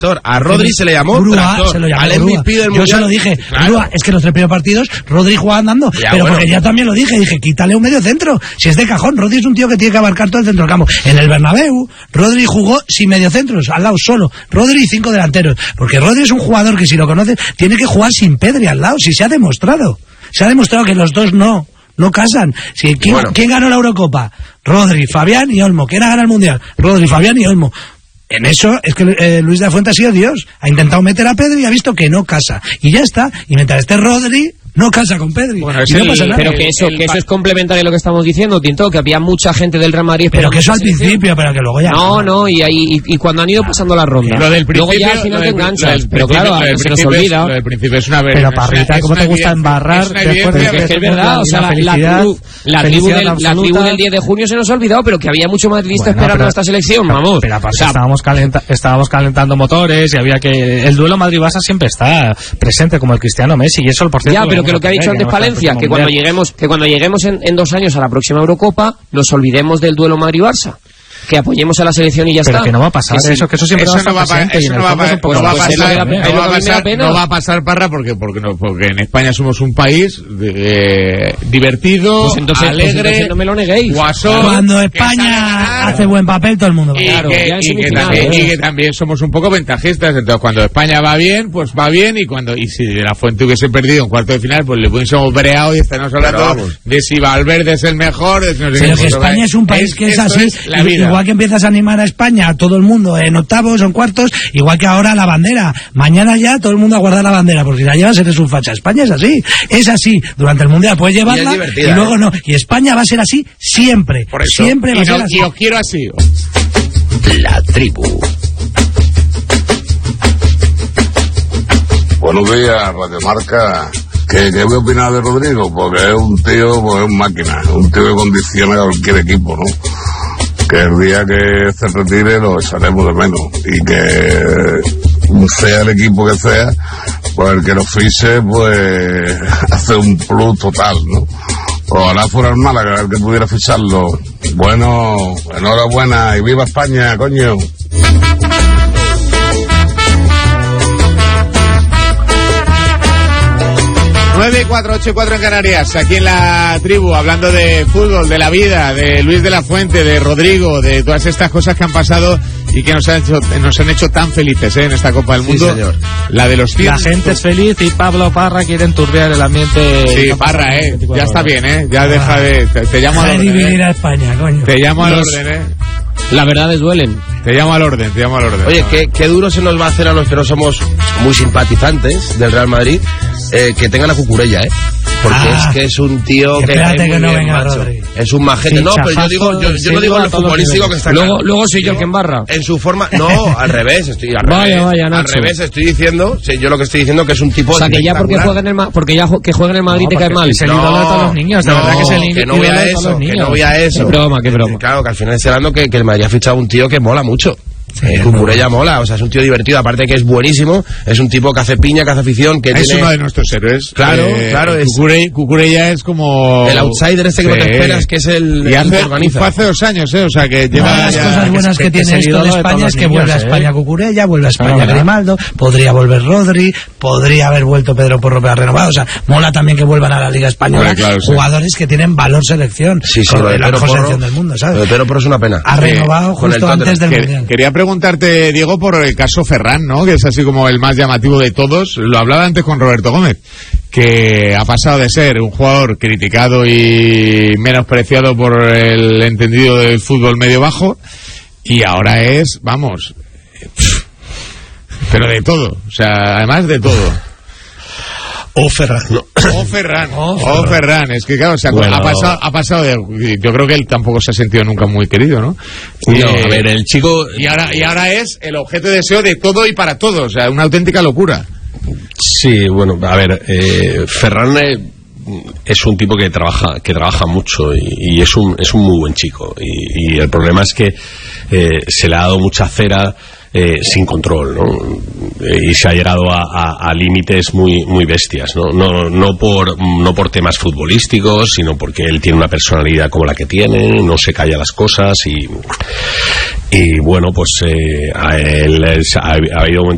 A Rodri se le llamó tractor, al MVP del Mundial. Yo se lo dije, claro. Grúa, es que los 3 primeros partidos Rodri jugaba andando, ya, pero bueno, porque ya también lo dije, quítale un medio centro, si es de cajón. Rodri es un tío que tiene que abarcar todo el centro del campo. En el Bernabéu, Rodri jugó sin mediocentros, al lado solo, Rodri y 5 delanteros, porque Rodri es un jugador que, si lo conoces, tiene que jugar sin Pedri al lado, si se ha demostrado que los dos no casan. Si, ¿quién ganó la Eurocopa? Rodri, Fabián y Olmo. ¿Quién ha ganado el Mundial? Rodri, Fabián y Olmo. En eso es que Luis de la Fuente ha sido Dios. Ha intentado meter a Pedri y ha visto que no casa. Y ya está. Y mientras esté Rodri, no casa con Pedri. Bueno, sí, no pasa nada. Pero que eso es complementario a lo que estamos diciendo, Tinto, que había mucha gente del Real Madrid. Pero que eso al principio, pero que luego ya... No, y cuando han ido pasando la ronda. Lo del principio, luego ya al final te enganchas. Pero claro, se nos olvida. Lo del principio es una Pero Parrita, ¿cómo te gusta embarrar? Después de que es verdad, o sea, la tribu del 10 de junio se nos ha olvidado, pero que había mucho madridista esperando a esta selección, vamos. Pero aparte estábamos calentando motores y había que... El duelo Madrid-Barça siempre está presente, como el Cristiano Messi, y eso por cierto... Ya, pero que lo que ha dicho antes Palencia, que cuando lleguemos en 2 años a la próxima Eurocopa, nos olvidemos del duelo Madrid-Barça. Que apoyemos a la selección y ya pero está. Pero que no va a pasar, que eso siempre va a estar presente. Eso no va a pasar, Parra, porque en España somos un país divertido, pues alegre, no me lo neguéis. Guasón. Cuando España hace buen papel, todo el mundo va. Y que también somos un poco ventajistas. Entonces, cuando España va bien, pues va bien, y si de la Fuente hubiese perdido en cuarto de final, pues le hubiésemos breado y estaremos hablando de si Valverde es el mejor. Pero que España es un país que es así. Igual que empiezas a animar a España, a todo el mundo en octavos o en cuartos, igual que ahora la bandera. Mañana ya todo el mundo a guardar la bandera, porque si la llevas eres un facha. España es así. Durante el Mundial puedes llevarla y luego no. Y España va a ser así siempre. Por eso. Siempre va a ser así. Y os quiero así. La tribu. Buenos días, Radio Marca. ¿Qué voy a opinar de Rodrigo? Porque es un tío, pues es un máquina, un tío que condiciona a cualquier equipo, ¿no? Que el día que se retire lo echaremos de menos, y que sea el equipo que sea, pues el que lo fiche, pues hace un plus total, ¿no? Ojalá fuera el Málaga el que pudiera ficharlo. Bueno, enhorabuena y viva España, coño. 9-4-8-4 en Canarias, aquí en la tribu, hablando de fútbol, de la vida, de Luis de la Fuente, de Rodrigo, de todas estas cosas que han pasado y que nos han hecho tan felices en esta Copa del Mundo. Sí, señor. La de los 100. La gente es feliz y Pablo Parra quiere enturbiar el ambiente. Sí, Parra, ya está bien, ya deja de... Te llamo al orden. Dividir a España, coño. Te llamo al orden, La verdad duelen. Te llamo al orden. Oye, qué duro se nos va a hacer a los que no somos muy simpatizannes del Real Madrid, que tengan a Cucurella, porque es que es un tío que... Espérate que no venga Rodri. Es un majete. Sí, no, pero yo no digo lo futbolístico que está claro. Luego soy yo el que embarra. En su forma... No, al revés. Vaya, Nacho. Al revés estoy diciendo... Yo lo que estoy diciendo que es un tipo... O sea, que ya porque juega en el Madrid te cae mal. Es el ídolo de todos los niños. De verdad que es el ídolo de todos los niños. Que no voy a eso. Qué broma. Claro, que al final estoy hablando que el Madrid ha fichado un tío que mola mucho. Cucurella mola, o sea, es un tío divertido, aparte que es buenísimo, es un tipo que hace piña, que hace afición, que es tiene... uno de nuestros héroes. Claro, Cucurella es como... el outsider que no te esperas, que es el que organiza. Fue hace 2 años, o sea, que lleva... Una de las cosas buenas que tiene esto de España es que vuelve a España Cucurella, vuelve a España Grimaldo, podría volver Rodri, podría haber vuelto Pedro Porro para renovar, o sea, mola también que vuelvan a la Liga Española, jugadores que tienen valor selección, con la mejor selección del mundo, ¿sabes? Pero es una pena. Ha renovado justo antes del Mundial. Quería preguntarte, Diego, por el caso Ferran, ¿no? Que es así como el más llamativo de todos. Lo hablaba antes con Roberto Gómez, que ha pasado de ser un jugador criticado y menospreciado por el entendido del fútbol medio bajo, y ahora es, vamos, pero de todo, o sea, además de todo. Ferran, es que claro, o sea, bueno, ha pasado de... Yo creo que él tampoco se ha sentido nunca muy querido, ¿no? A ver, el chico... Y ahora es el objeto de deseo de todo y para todos, o sea, una auténtica locura. Sí, bueno, a ver, Ferran es un tipo que trabaja mucho y es un muy buen chico, y el problema es que se le ha dado mucha cera sin control, ¿no? Y se ha llegado a límites muy bestias, ¿no? No por temas futbolísticos, sino porque él tiene una personalidad como la que tiene, no se calla las cosas y bueno, pues ha habido momentos